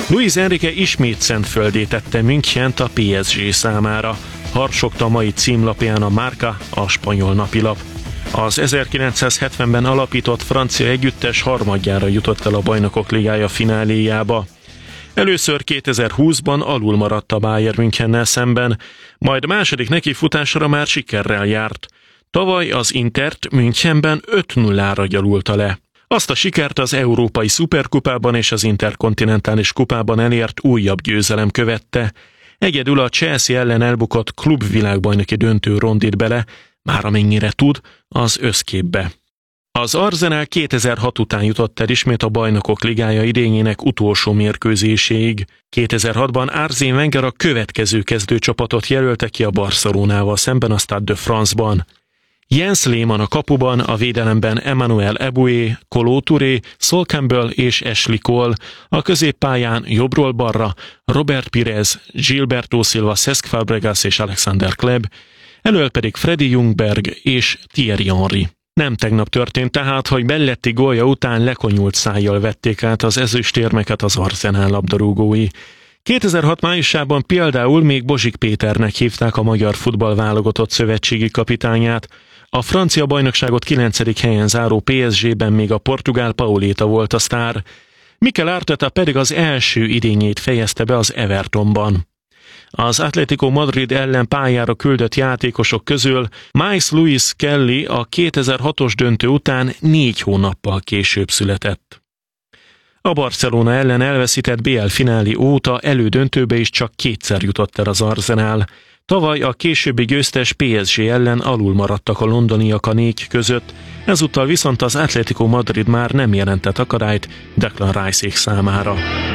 Luis Enrique ismét szentfölddé tette Münchent a PSG számára. Harsogta a mai címlapján a Marca, a spanyol napilap. Az 1970-ben alapított francia együttes harmadjára jutott el a Bajnokok Ligája fináléjába. Először 2020-ban alul maradt a Bayern Münchennel szemben, majd második nekifutásra már sikerrel járt. Tavaly az Intert Münchenben 5-0-ra gyalulta le. Azt a sikert az Európai Szuperkupában és az Interkontinentális kupában elért újabb győzelem követte. Egyedül a Chelsea ellen elbukott klubvilágbajnoki döntő rondít bele, már amennyire tud, az összképbe. Az Arsenal 2006 után jutott el ismét a Bajnokok Ligája idényének utolsó mérkőzéséig. 2006-ban Arsène Wenger a következő kezdőcsapatot jelölte ki a Barcelonával szemben a Stade de France-ban. Jens Lehmann a kapuban, a védelemben Emmanuel Eboué, Kolo Touré, Sol Campbell és Ashley Cole, a középpályán jobbról balra Robert Pires, Gilberto Silva, Cesc Fabregas és Alexander Kleb, elől pedig Freddy Ljungberg és Thierry Henry. Nem tegnap történt tehát, hogy Belletti gólja után lekonyult szájjal vették át az ezüstérmeket az Arsenal labdarúgói. 2006 májusában például még Bozsik Péternek hívták a magyar futballválogatott szövetségi kapitányát. A francia bajnokságot 9. helyen záró PSG-ben még a portugál Pauleta volt a sztár. Mikel Arteta pedig az első idényét fejezte be az Evertonban. Az Atlético Madrid ellen pályára küldött játékosok közül Max Lewis Skelly a 2006-os döntő után 4 hónappal később született. A Barcelona ellen elveszített BL finálé óta elődöntőbe is csak 2-szer jutott el az Arsenal. Tavaly a későbbi győztes PSG ellen alul maradtak a londoniak a 4 között, ezúttal viszont az Atlético Madrid már nem jelentett akadályt Declan Rice-ék számára.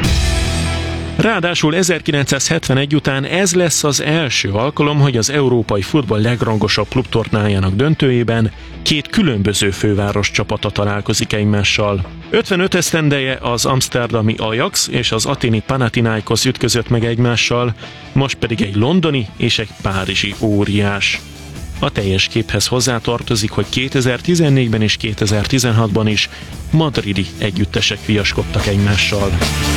Ráadásul 1971 után ez lesz az első alkalom, hogy az európai futball legrangosabb klubtornájának döntőjében 2 különböző főváros csapata találkozik egymással. 55 esztendeje az amszterdami Ajax és az athéni Panathinaikos ütközött meg egymással, most pedig egy londoni és egy párizsi óriás. A teljes képhez hozzátartozik, hogy 2014-ben és 2016-ban is madridi együttesek viaskodtak egymással.